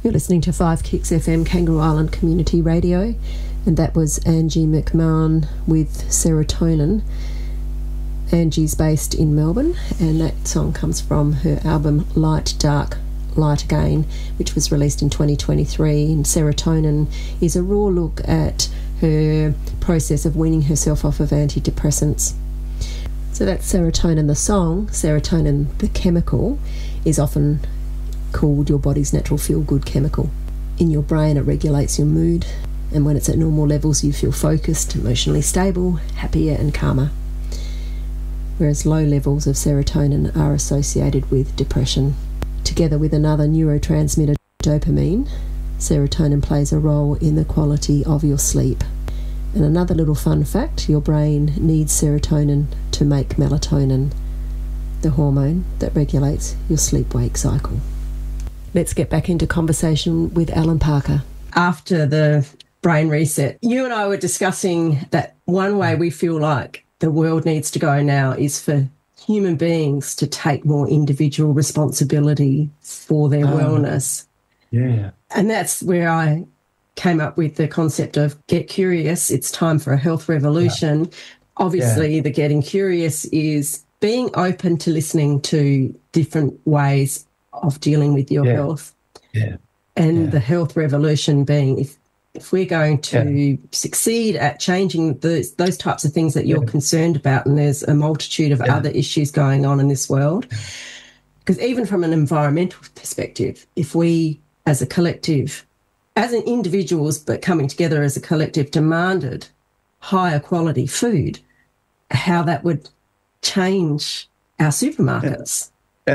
You're listening to 5 Kicks FM Kangaroo Island Community Radio, and that was Angie McMahon with Serotonin. Angie's based in Melbourne, and that song comes from her album Light Dark Light Again, which was released in 2023. And Serotonin is a raw look at her process of weaning herself off of antidepressants. So that's Serotonin the song. Serotonin the chemical is often called your body's natural feel-good chemical. In your brain, it regulates your mood, and when it's at normal levels, you feel focused, emotionally stable, happier and calmer. Whereas low levels of serotonin are associated with depression. Together with another neurotransmitter, dopamine, serotonin plays a role in the quality of your sleep. And another little fun fact, your brain needs serotonin to make melatonin, the hormone that regulates your sleep-wake cycle. Let's get back into conversation with Alan Parker. After the brain reset, you and I were discussing that one way we feel like the world needs to go now is for human beings to take more individual responsibility for their wellness. Yeah. And that's where I came up with the concept of get curious. It's time for a health revolution. Obviously, the getting curious is being open to listening to different ways of dealing with your health. And the health revolution being if we're going to succeed at changing those types of things that you're concerned about, and there's a multitude of other issues going on in this world, because even from an environmental perspective, if we as a collective, as an individuals, but coming together as a collective, demanded higher quality food, how that would change our supermarkets.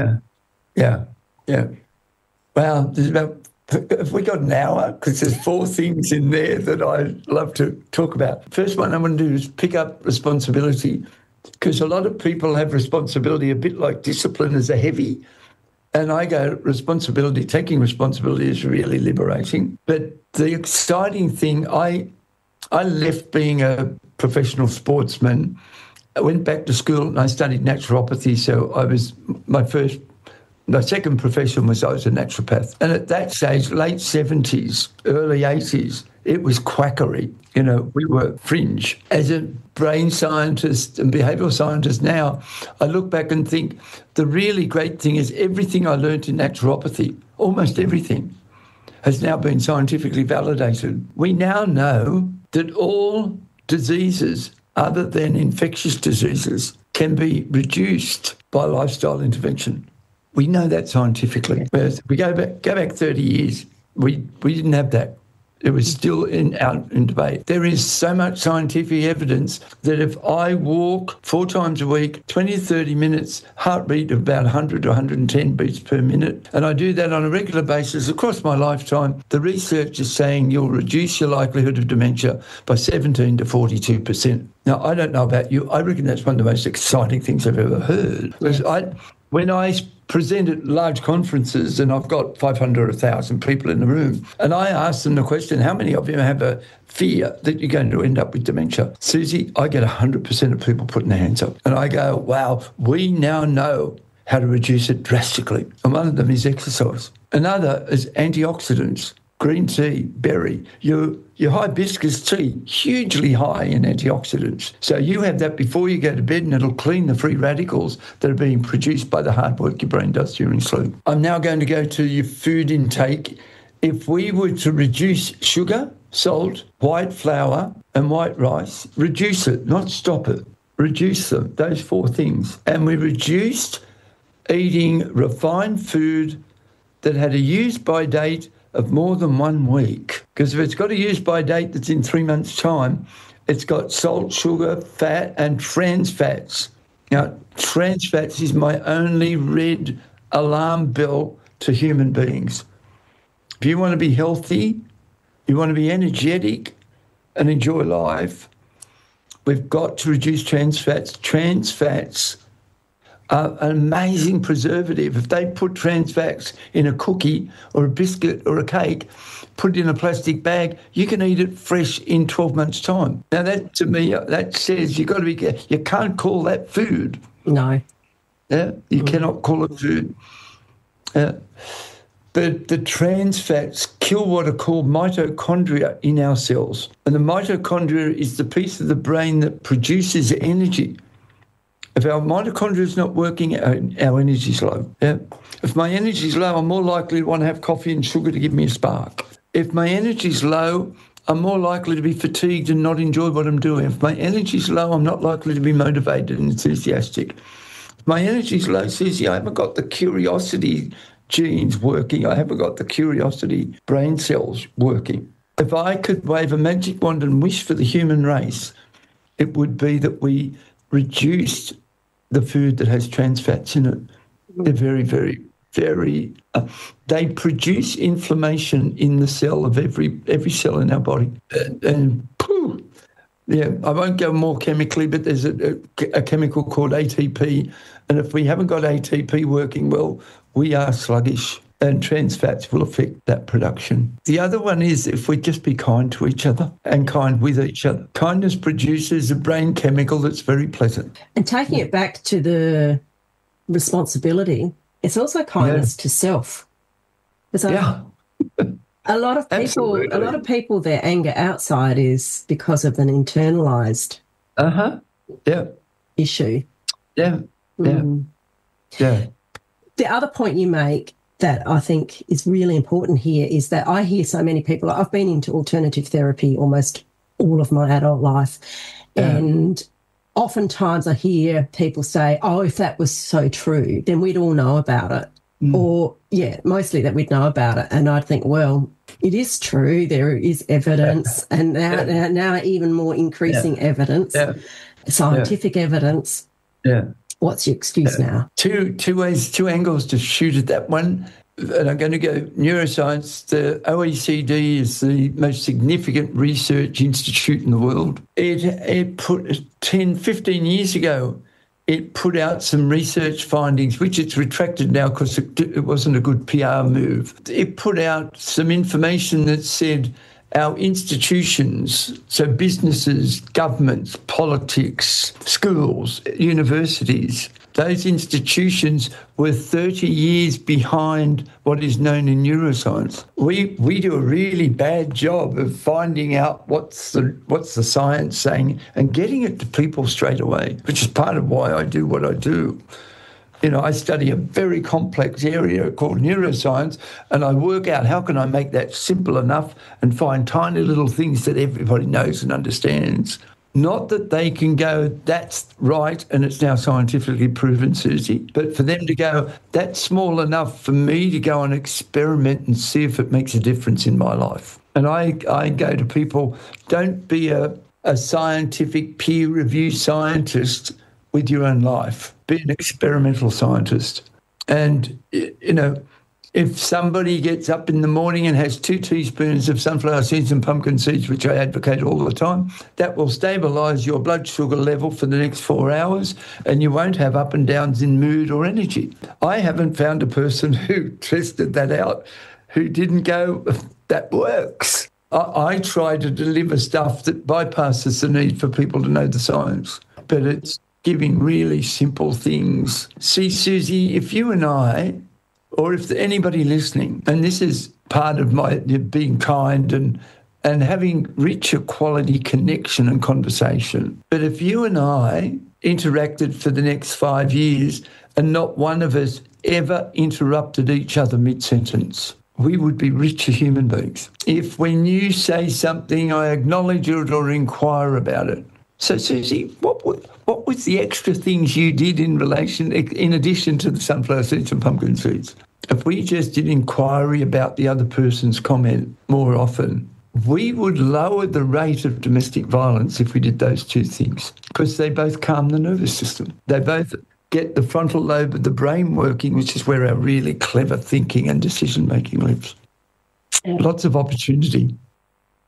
Well, there's about, have we got an hour? Because there's 4 things in there that I'd love to talk about. First one I'm going to do is pick up responsibility, because a lot of people have responsibility a bit like discipline as a heavy. And I go, taking responsibility is really liberating. But the exciting thing, I left being a professional sportsman. I went back to school and I studied naturopathy. So my second profession was I was a naturopath. And at that stage, late 70s, early 80s, it was quackery. You know, we were fringe. As a brain scientist and behavioural scientist now, I look back and think the really great thing is everything I learned in naturopathy, almost everything, has now been scientifically validated. We now know that all diseases other than infectious diseases can be reduced by lifestyle intervention. We know that scientifically. Whereas we go back 30 years, we didn't have that. It was still out in debate. There is so much scientific evidence that if I walk 4 times a week, 20 to 30 minutes, heart rate of about 100 to 110 beats per minute, and I do that on a regular basis across my lifetime, the research is saying you'll reduce your likelihood of dementia by 17 to 42%. Now, I don't know about you. I reckon that's one of the most exciting things I've ever heard. Because when I present at large conferences, and I've got 500 or 1,000 people in the room, and I ask them the question, how many of you have a fear that you're going to end up with dementia? Susie, I get 100% of people putting their hands up. And I go, wow, we now know how to reduce it drastically. And one of them is exercise. Another is antioxidants. Green tea, berry, your hibiscus tea, hugely high in antioxidants. So you have that before you go to bed and it'll clean the free radicals that are being produced by the hard work your brain does during sleep. I'm now going to go to your food intake. If we were to reduce sugar, salt, white flour and white rice, reduce it, not stop it, reduce them, those 4 things. And we reduced eating refined food that had a use-by date of more than 1 week. Because if it's got a use-by date that's in 3 months' time, it's got salt, sugar, fat, and trans fats. Now, trans fats is my only red alarm bell to human beings. If you want to be healthy, you want to be energetic and enjoy life, we've got to reduce trans fats. Trans fats are an amazing preservative. If they put trans fats in a cookie or a biscuit or a cake, put it in a plastic bag, you can eat it fresh in 12 months' time. Now, that to me, that says you've got to be careful. You can't call that food. No. Yeah, you cannot call it food. But the trans fats kill what are called mitochondria in our cells. And the mitochondria is the piece of the brain that produces energy. If our mitochondria is not working, our energy is low. Yeah? If my energy is low, I'm more likely to want to have coffee and sugar to give me a spark. If my energy is low, I'm more likely to be fatigued and not enjoy what I'm doing. If my energy is low, I'm not likely to be motivated and enthusiastic. If my energy is low, Susie, I haven't got the curiosity genes working. I haven't got the curiosity brain cells working. If I could wave a magic wand and wish for the human race, it would be that we reduced the food that has trans fats in it. They're very, very, very... they produce inflammation in the cell of every cell in our body. And yeah, I won't go more chemically, but there's a chemical called ATP. And if we haven't got ATP working well, we are sluggish, and trans fats will affect that production. The other one is if we just be kind to each other and kind with each other. Kindness produces a brain chemical that's very pleasant. And taking it back to the responsibility, it's also kindness to self. So a lot of people, their anger outside is because of an internalized issue. Yeah. The other point you make that I think is really important here is that I hear so many people, I've been into alternative therapy almost all of my adult life, and oftentimes I hear people say, oh, if that was so true, then we'd all know about it. Or, mostly that we'd know about it. And I'd think, well, it is true. There is evidence, and now even more increasing evidence, scientific evidence. Yeah. What's your excuse now? Two ways, two angles to shoot at that one. And I'm going to go neuroscience. The OECD is the most significant research institute in the world. It put 10, 15 years ago, it put out some research findings, which it's retracted now because it wasn't a good PR move. It put out some information that said our institutions, so businesses, governments, politics, schools, universities, those institutions were 30 years behind what is known in neuroscience. We do a really bad job of finding out what's the science saying and getting it to people straight away, which is part of why I do what I do. You know, I study a very complex area called neuroscience, and I work out how can I make that simple enough and find tiny little things that everybody knows and understands. Not that they can go, that's right, and it's now scientifically proven, Susie, but for them to go, that's small enough for me to go and experiment and see if it makes a difference in my life. And I go to people, don't be a scientific peer review scientist with your own life. Be an experimental scientist. And, you know, if somebody gets up in the morning and has 2 teaspoons of sunflower seeds and pumpkin seeds, which I advocate all the time, that will stabilise your blood sugar level for the next 4 hours, and you won't have up and downs in mood or energy. I haven't found a person who tested that out who didn't go, that works. I try to deliver stuff that bypasses the need for people to know the science, but it's giving really simple things. See, Susie, if you and I, or if anybody listening, and this is part of my being kind and having richer quality connection and conversation, but if you and I interacted for the next 5 years and not one of us ever interrupted each other mid-sentence, we would be richer human beings. If when you say something, I acknowledge it or inquire about it. So, Susie, what was the extra things you did in addition to the sunflower seeds and pumpkin seeds? If we just did inquiry about the other person's comment more often, we would lower the rate of domestic violence if we did those 2 things, because they both calm the nervous system. They both get the frontal lobe of the brain working, which is where our really clever thinking and decision-making lives. Lots of opportunity.